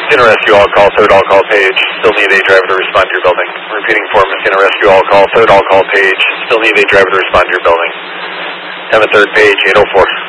Messina Rescue, all call, third all call page. Still need a driver to respond to your building. Repeating for Messina Rescue, all call, third all call page. Still need a driver to respond to your building. Have a third page, 804.